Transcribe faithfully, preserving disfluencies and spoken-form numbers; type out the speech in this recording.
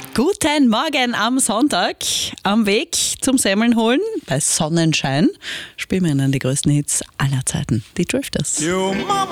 Guten Morgen am Sonntag. Am Weg zum Semmeln holen bei Sonnenschein spielen wir Ihnen die größten Hits aller Zeiten. Die Drifters.